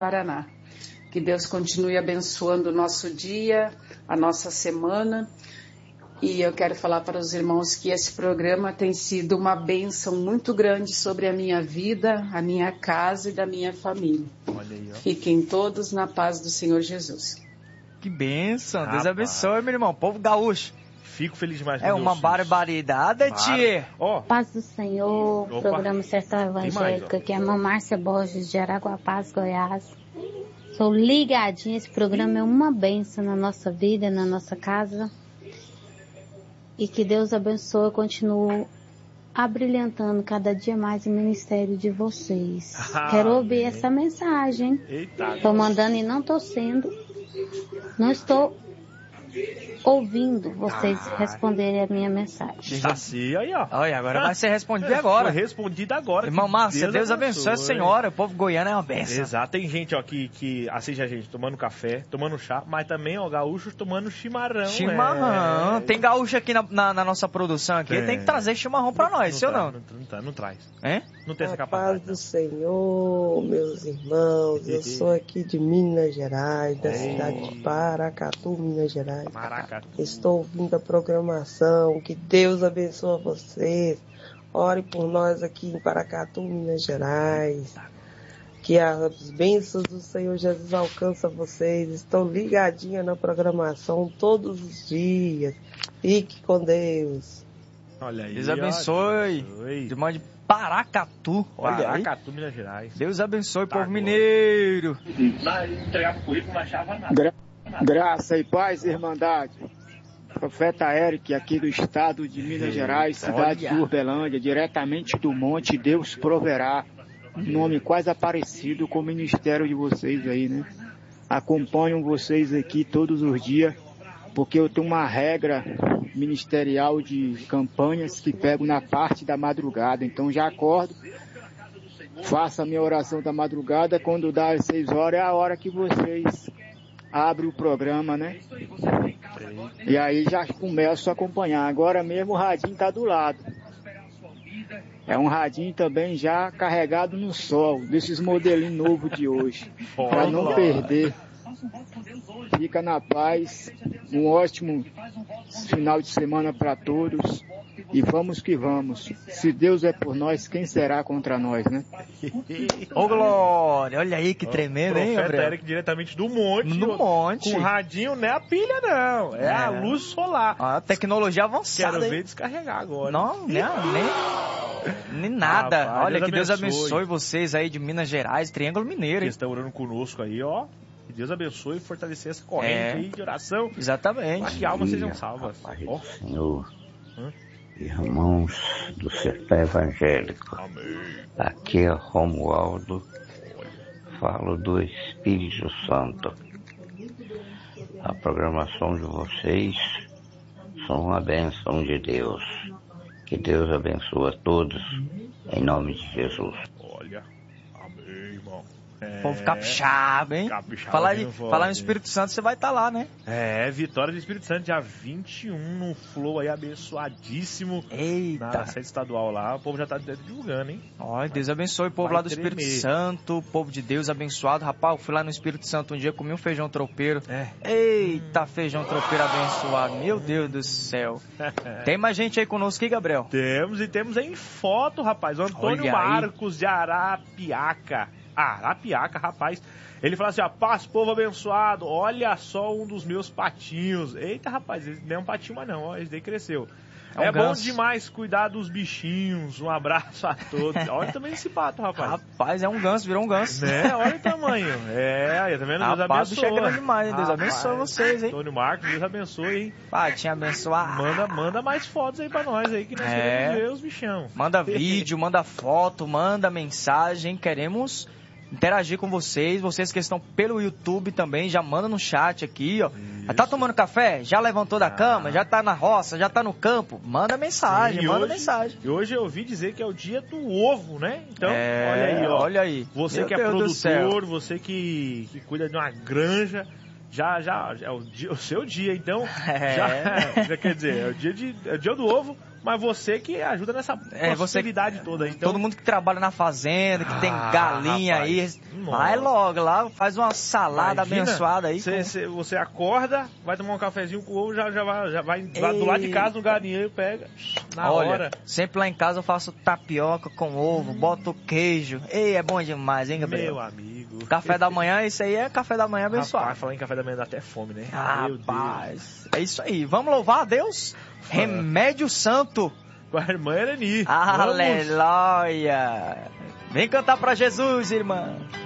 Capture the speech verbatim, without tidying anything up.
Paraná. Que Deus continue abençoando o nosso dia, a nossa semana. E eu quero falar para os irmãos que esse programa tem sido uma bênção muito grande sobre a minha vida, a minha casa e da minha família. Olha aí, ó. Fiquem todos na paz do Senhor Jesus. Que bênção, Deus Rapaz. abençoe, meu irmão, povo gaúcho. Fico feliz demais. É uma barbaridade, tia. Ó, Paz do Senhor, Opa. programa Sertão Evangélico, aqui é a irmã Márcia Borges, de Araguapaz, Goiás. Sou ligadinha, esse programa é uma bênção na nossa vida, na nossa casa. E que Deus abençoe e continue abrilhantando cada dia mais o ministério de vocês. Ah, Quero ouvir amém. essa mensagem. Eita. Estou mandando e não estou sendo. Não estou ouvindo vocês Ah. responderem a minha mensagem. Tá assim, aí, ó. Olha, agora vai ser respondido agora. Foi respondido agora. Irmão Que Márcia, Deus abençoe a senhora. O povo goiano é uma benção. Exato, tem gente ó, que, que assiste a gente tomando café, tomando chá, mas também, ó, gaúchos tomando chimarrão. Chimarrão. É... Tem gaúcho aqui na, na, na nossa produção aqui. Tem. Tem que trazer chimarrão pra nós, sim ou tá, não? Não, não, tá, não traz. Hein? Não tem essa A capacidade. paz do Senhor, meus irmãos, eu sou aqui de Minas Gerais, da Oh. cidade de Paracatu, Minas Gerais. Maracatu. Estou ouvindo a programação, que Deus abençoe vocês. Ore por nós aqui em Paracatu, Minas Gerais. Que as bênçãos do Senhor Jesus alcançam vocês. Estou ligadinha na programação todos os dias. Fique com Deus. Olha aí. Deus ó, abençoe. abençoe. De mãe de Paracatu. Olha aí. Paracatu, Minas Gerais. Deus abençoe, Tá povo agora. mineiro. Gra Graça e paz, Irmandade. Profeta Eric, aqui do estado de Minas Gerais, cidade Olha. de Urbelândia, diretamente do monte, Deus proverá. Um nome quase aparecido com o ministério de vocês aí, né? Acompanho vocês aqui todos os dias, porque eu tenho uma regra ministerial de campanhas que pego na parte da madrugada. Então já acordo, faço a minha oração da madrugada, quando dá às seis horas é a hora que vocês abrem o programa, né? E aí já começo a acompanhar. Agora mesmo o radinho tá do lado. É um radinho também já carregado no sol, desses modelinhos novos de hoje, para não perder. Fica na paz, um ótimo final de semana para todos e vamos que vamos. Se Deus é por nós, quem será contra nós, né? Ô, Glória, olha aí que tremendo, hein, Profeta Gabriel? Eric diretamente do monte. No monte. Com radinho, não é a pilha, não. É, É. a luz solar. A tecnologia avançada. Quero hein? ver descarregar agora. Não, nem, nem, nem nada. Rapaz, Olha, Deus que Deus abençoe. abençoe vocês aí de Minas Gerais, Triângulo Mineiro, Que hein? estão orando conosco aí, ó. Que Deus abençoe e fortalecer essa corrente É. aí de oração. Exatamente. Para que almas sejam salvas. Paz Ó. do Senhor, Hã? irmãos do Sertão Evangélico. Amém. Aqui é Romualdo, falo do Espírito Santo. A programação de vocês são uma bênção de Deus. Que Deus abençoe a todos, em nome de Jesus. Olha. Amém, irmão. É. Povo capixaba, hein? Capixaba Falar, de de, novo, falar no hein? Espírito Santo, você vai estar lá, né? É, vitória do Espírito Santo, dia vinte e um, no Flow aí, abençoadíssimo. Na Eita. sede estadual lá, o povo já tá divulgando, hein? Olha, Deus abençoe o povo Vai lá do Espírito tremer. Santo, o povo de Deus abençoado. Rapaz, eu fui lá no Espírito Santo um dia, comi um feijão tropeiro. É. Eita, feijão tropeiro abençoado. Meu Deus do céu. Tem mais gente aí conosco aqui, Gabriel? Temos e temos em foto, rapaz. O Antônio Olha aí. Marcos de Arapiaca. Arapiaca, rapaz. Ele fala assim, ó, paz, povo abençoado. Olha só um dos meus patinhos. Eita, rapaz, esse não é um patinho mais não, ó, esse daí cresceu. É um É, bom ganso. demais cuidar dos bichinhos. Um abraço a todos. Olha também esse pato, rapaz. Rapaz, é um ganso, virou um ganso. Né? Olha o tamanho. É, aí, tá vendo? Deus Rapaz, o bicho abençoe. é grande demais, hein? Deus Rapaz, abençoe vocês, hein? Antônio Marcos, Deus abençoe, hein? Patinho abençoado. Manda, manda mais fotos aí pra nós aí, que nós É. queremos ver os bichão. Manda vídeo, manda foto, manda mensagem. Queremos interagir com vocês. Vocês que estão pelo YouTube também, já manda no chat aqui, ó. Já tá tomando café? Já levantou da Ah. cama? Já tá na roça? Já tá no campo? Manda mensagem, Sim, manda hoje- mensagem. E hoje eu ouvi dizer que é o dia do ovo, né? Então, É, olha aí, ó. olha aí. Você Meu que é Deus do céu. produtor, você que, que cuida de uma granja, já, já, é o, dia, o seu dia, então, É. já, já quer dizer, é o dia, de, é o dia do ovo, mas você que ajuda nessa É, você- possibilidade toda. Então, Todo mundo que trabalha na fazenda, que tem Ah, galinha rapaz. aí, Nossa. vai logo lá, faz uma salada imagina, abençoada aí. Cê, com- cê- você acorda, vai tomar um cafezinho com o ovo, já, já vai, já vai lá do lado de casa no galinheiro, pega, na Olha, hora. sempre lá em casa eu faço tapioca com ovo, boto queijo. Ei, é bom demais, hein, Gabriel? Meu amigo. Café da manhã, isso aí é café da manhã abençoado. Rapaz, falar em café da manhã dá até fome, né? Meu Deus. Rapaz, é isso aí. Vamos louvar a Deus? Remédio Santo. Com a irmã Ereni. Aleluia. Vem cantar pra Jesus, irmã.